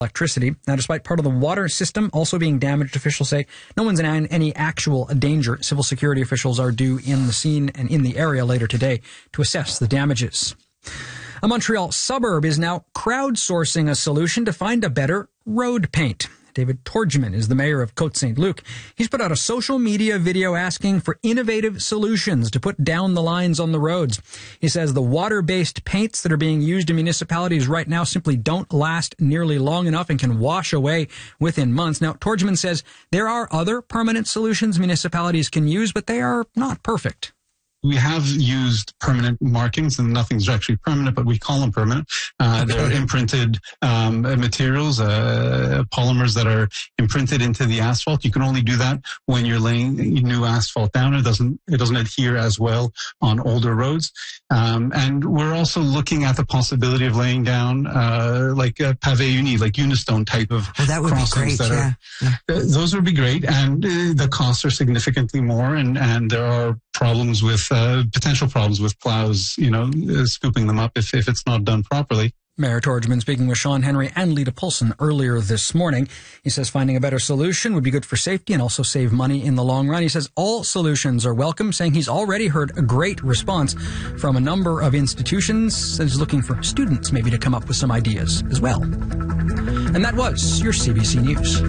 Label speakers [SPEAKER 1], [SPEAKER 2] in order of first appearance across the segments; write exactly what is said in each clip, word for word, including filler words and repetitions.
[SPEAKER 1] electricity. Now, despite part of the water system also being damaged, officials say no one's in any actual danger. Civil security officials are due in the scene and in the area later today to assess the damages. A Montreal suburb is now crowdsourcing a solution to find a better road paint. David Torgeman is the mayor of Côte Saint-Luc. He's put out a social media video asking for innovative solutions to put down the lines on the roads. He says the water-based paints that are being used in municipalities right now simply don't last nearly long enough and can wash away within months. Now, Torgeman says there are other permanent solutions municipalities can use, but they are not perfect.
[SPEAKER 2] We have used permanent markings, and nothing's actually permanent, but we call them permanent. Uh,
[SPEAKER 1] okay.
[SPEAKER 2] They're imprinted um, materials, uh, polymers that are imprinted into the asphalt. You can only do that when you're laying new asphalt down. It doesn't it doesn't adhere as well on older roads. Um, and we're also looking at the possibility of laying down uh, like a pavé uni, like Unistone type of
[SPEAKER 3] oh, that would
[SPEAKER 2] crossings.
[SPEAKER 3] Be great,
[SPEAKER 2] that
[SPEAKER 3] yeah.
[SPEAKER 2] are, uh, those would be great, and uh, the costs are significantly more, and, and there are problems with Uh, potential problems with plows, you know, uh, scooping them up if, if it's not done properly.
[SPEAKER 1] Mayor Torgeman speaking with Sean Henry and Lita Poulsen earlier this morning. He says finding a better solution would be good for safety and also save money in the long run. He says all solutions are welcome, saying he's already heard a great response from a number of institutions that is looking for students maybe to come up with some ideas as well. And that was your C B C News.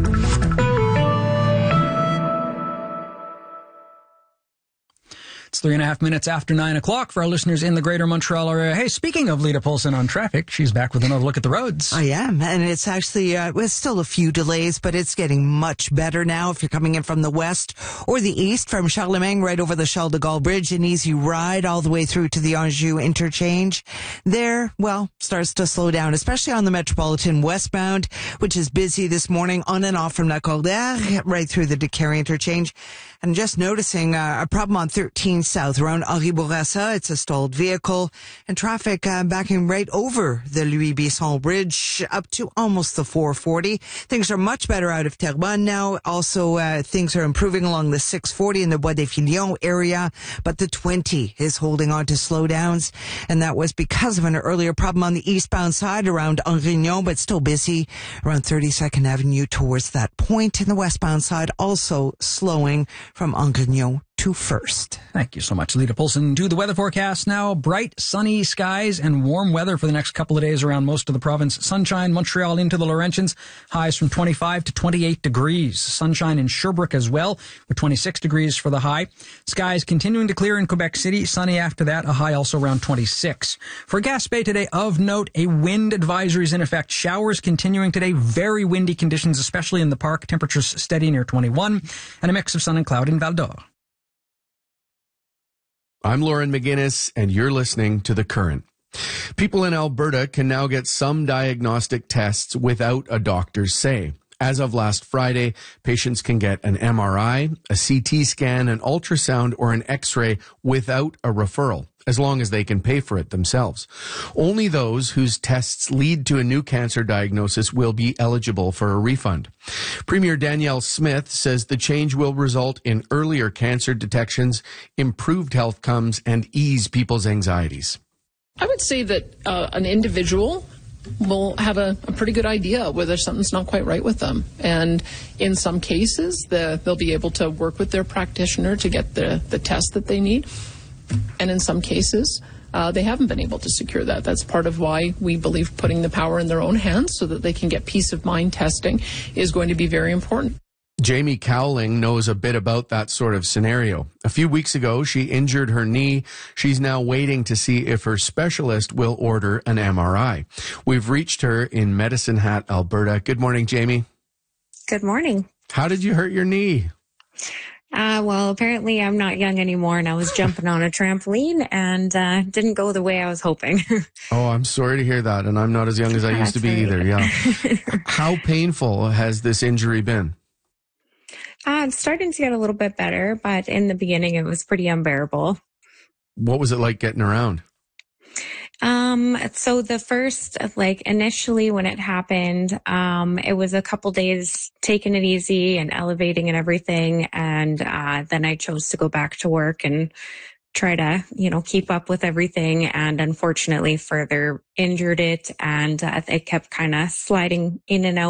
[SPEAKER 1] It's three and a half minutes after nine o'clock for our listeners in the greater Montreal area. Hey, speaking of Lita Poulsen on traffic, she's back with another look at the roads.
[SPEAKER 3] I am, and it's actually, uh, it's still a few delays, but it's getting much better now if you're coming in from the west or the east, from Charlemagne right over the Charles de Gaulle Bridge, an easy ride all the way through to the Anjou interchange. There, well, starts to slow down, especially on the Metropolitan westbound, which is busy this morning on and off from La Cordaire, right through the Decarie interchange. And just noticing uh, a problem on thirteen South around Henri Bourassa. It's a stalled vehicle and traffic uh, backing right over the Louis Bisson Bridge up to almost the four forty. Things are much better out of Terrebonne now. Also, uh, things are improving along the six forty in the Bois des Filions area, but the twenty is holding on to slowdowns, and that was because of an earlier problem on the eastbound side around Angrignon, but still busy around thirty-second Avenue towards that point. In the westbound side, also slowing from Angrignon to First.
[SPEAKER 1] Thank you so much, Lita Poulsen. To the weather forecast now. Bright, sunny skies and warm weather for the next couple of days around most of the province. Sunshine, Montreal into the Laurentians. Highs from twenty-five to twenty-eight degrees. Sunshine in Sherbrooke as well, with twenty-six degrees for the high. Skies continuing to clear in Quebec City. Sunny after that, a high also around twenty-six. For Gaspé today, of note, a wind advisory is in effect. Showers continuing today. Very windy conditions, especially in the park. Temperatures steady near twenty-one. And a mix of sun and cloud in Val d'Or.
[SPEAKER 4] I'm Lauren McGinnis, and you're listening to The Current. People in Alberta can now get some diagnostic tests without a doctor's say. As of last Friday, patients can get an M R I, a C T scan, an ultrasound, or an X-ray without a referral, as long as they can pay for it themselves. Only those whose tests lead to a new cancer diagnosis will be eligible for a refund. Premier Danielle Smith says the change will result in earlier cancer detections, improved health outcomes, and ease people's anxieties.
[SPEAKER 5] I would say that uh, an individual will have a, a pretty good idea whether something's not quite right with them. And in some cases, the, they'll be able to work with their practitioner to get the, the test that they need. And in some cases, uh, they haven't been able to secure that. That's part of why we believe putting the power in their own hands so that they can get peace of mind testing is going to be very important.
[SPEAKER 4] Jamie Cowling knows a bit about that sort of scenario. A few weeks ago, she injured her knee. She's now waiting to see if her specialist will order an M R I. We've reached her in Medicine Hat, Alberta. Good morning, Jamie.
[SPEAKER 6] Good morning.
[SPEAKER 4] How did you hurt your knee?
[SPEAKER 6] Uh, well, apparently I'm not young anymore, and I was jumping on a trampoline and uh, didn't go the way I was hoping.
[SPEAKER 4] Oh, I'm sorry to hear that, and I'm not as young as I used to be either. Yeah. How painful has this injury been?
[SPEAKER 6] Uh, it's starting to get a little bit better, but in the beginning it was pretty unbearable.
[SPEAKER 4] What was it like getting around?
[SPEAKER 6] Um, so the first, like initially when it happened, um, it was a couple days taking it easy and elevating and everything. And, uh, then I chose to go back to work and try to, you know, keep up with everything. And unfortunately further injured it, and uh, it kept kind of sliding in and out.